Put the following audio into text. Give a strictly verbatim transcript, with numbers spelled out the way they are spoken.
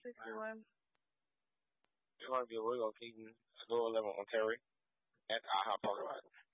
sixty-one. We're going to be, we're going to keep Louis eleven on Terry at I Hop Parking Lot.